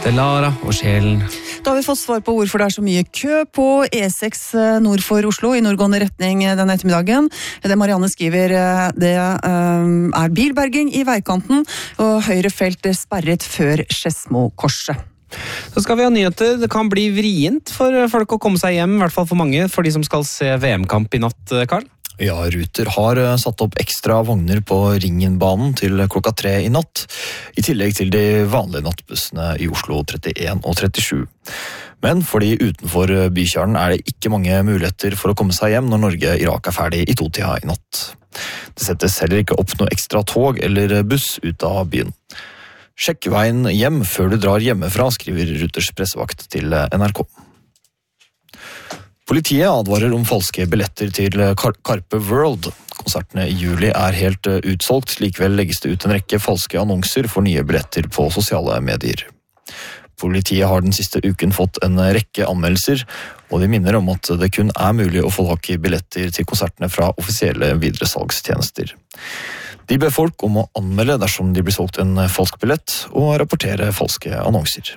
Det Lara og sjelen. Da har vi fått svar på hvorfor det er så mye kø på E6 nord for Oslo i nordgående retning denne ettermiddagen. Det Marianne skriver, det er bilberging i veikanten og høyre felt sperret før Skedsmokorset. Så skal vi ha nyheter. Det kan bli vrient for folk å komme seg hjem, i hvert fall for mange, for de som skal se VM-kamp i natt, Karl. Ja, Ruter har satt opp ekstra vogner på Ringenbanen til klokka 3 i natt, i tillegg til de vanlige nattbussene i Oslo 31 og 37. Men for de utenfor bykjernen er det ikke mange muligheter for å komme seg hjem når Norge-Irak er ferdig i 2-tida i natt. Det settes heller ikke opp noe ekstra tog eller buss ut av byen. Sjekk veien hjem før du drar hjemmefra, skriver Ruters pressevakt til NRK. Politiet advarer om falske billetter til Carpe World. Konsertene i juli er helt utsolgt, likevel legges det ut en rekke falske annonser for nye billetter på sosiale medier. Politiet har den siste uken fått en rekke anmeldelser, og de minner om at det kun er mulig å få tak i billetter til konsertene fra offisielle videresalgstjenester. De ber folk om å anmelde dersom de blir solgt en falsk billett, og rapportere falske annonser.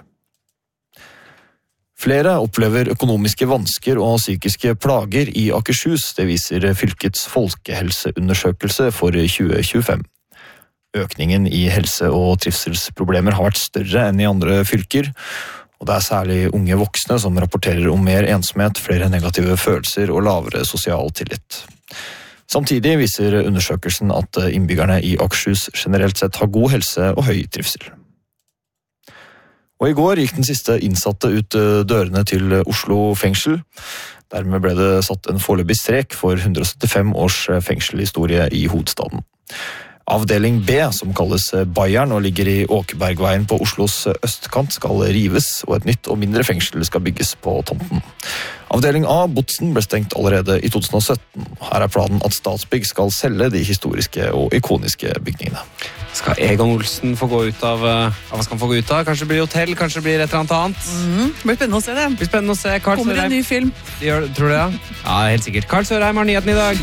Flere opplever økonomiske vansker og psykiske plager i Akershus, det viser fylkets folkehelseundersøkelse for 2025. Økningen i helse- og trivselsproblemer har vært større enn i andre fylker, og det er særlig unge voksne som rapporterer om mer ensomhet, flere negative følelser og lavere sosial tillit. Samtidig viser undersøkelsen at innbyggerne i Akershus generelt sett har god helse og høy trivsel. Og i går gikk den siste innsatte ut dørene til Oslo fengsel. Dermed ble det satt en foreløpig strek for 175 års fengselhistorie i hovedstaden. Avdeling B, som kalles Bayern og ligger i Åkebergveien på Oslos østkant, skal rives, og et nytt og mindre fengsel skal bygges på tomten. Avdeling A, Botsen, ble stengt allerede i 2017. Her er planen at Statsbygg skal selge de historiske og ikoniske bygningene. Skal Egon Olsen få gå ut av hva skal han få gå ut av? Kanskje det blir hotell, kanskje det blir et eller annet. Det blir spennende å se det. Det blir spennende å se. Karl Kommer Sørheim. en ny film. Tror du det? Ja, helt sikkert. Karl Sørheim har nyheten i dag.